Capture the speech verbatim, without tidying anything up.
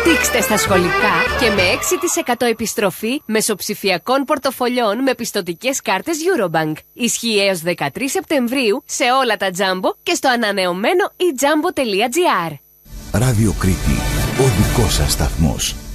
Δείξτε στα σχολικά και με έξι τοις εκατό επιστροφή μεσοψηφιακών πορτοφολιών με πιστωτικές κάρτες Eurobank. Ισχύει έως δεκατρείς Σεπτεμβρίου σε όλα τα Jumbo και στο ανανεωμένο e jumbo τελεία gr. Ράδιο Κρήτη, ο δικός σας σταθμός.